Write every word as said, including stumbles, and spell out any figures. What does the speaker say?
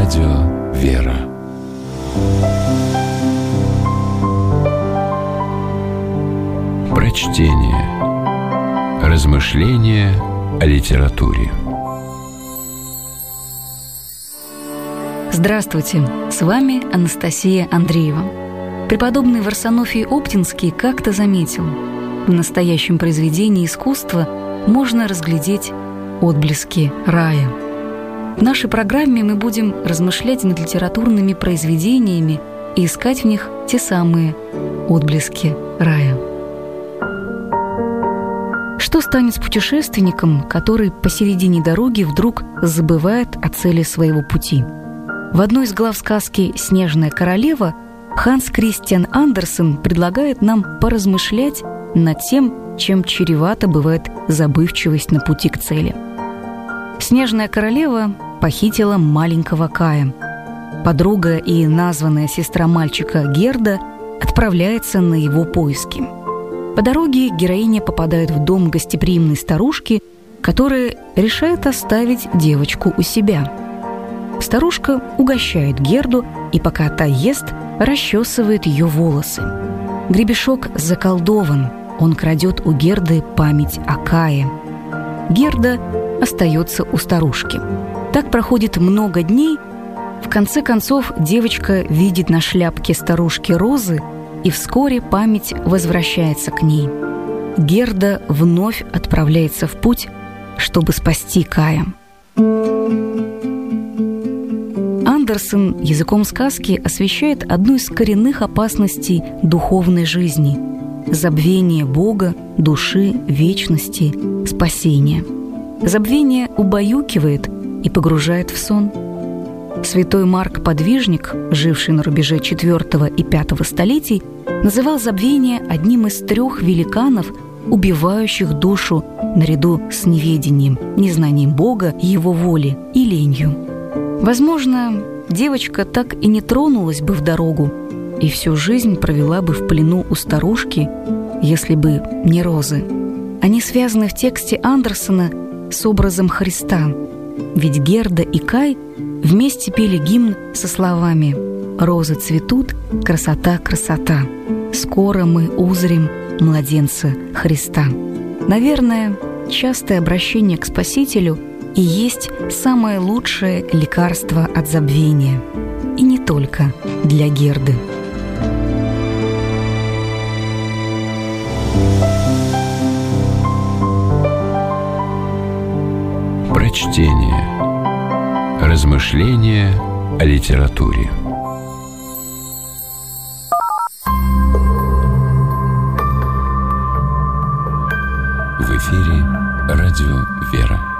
Радио «Вера». Прочтение. Размышления о литературе. Здравствуйте, с вами Анастасия Андреева. Преподобный Варсонофий Оптинский как-то заметил: в настоящем произведении искусства можно разглядеть отблески рая. В нашей программе мы будем размышлять над литературными произведениями и искать в них те самые отблески рая. Что станет с путешественником, который посередине дороги вдруг забывает о цели своего пути? В одной из глав сказки «Снежная королева» Ханс Кристиан Андерсен предлагает нам поразмышлять над тем, чем чревата бывает забывчивость на пути к цели. Снежная королева похитила маленького Кая. Подруга и названная сестра мальчика Герда отправляется на его поиски. По дороге героиня попадает в дом гостеприимной старушки, которая решает оставить девочку у себя. Старушка угощает Герду, и пока та ест, расчесывает ее волосы. Гребешок заколдован, он крадет у Герды память о Кае. Герда остается у старушки. Так проходит много дней. В конце концов девочка видит на шляпке старушки розы, и вскоре память возвращается к ней. Герда вновь отправляется в путь, чтобы спасти Кая. Андерсен языком сказки освещает одну из коренных опасностей духовной жизни – забвение Бога, души, вечности, спасения. Забвение убаюкивает и погружает в сон. Святой Марк Подвижник, живший на рубеже четвёртого и пятого столетий, называл забвение одним из трех великанов, убивающих душу наряду с неведением, незнанием Бога, Его воли и ленью. Возможно, девочка так и не тронулась бы в дорогу и всю жизнь провела бы в плену у старушки, если бы не розы. Они связаны в тексте Андерсена с образом Христа, ведь Герда и Кай вместе пели гимн со словами: «Розы цветут, красота, красота, скоро мы узрим младенца Христа». Наверное, частое обращение к Спасителю и есть самое лучшее лекарство от забвения. И не только для Герды. Прочтение. Размышления о литературе. В эфире радио «Вера».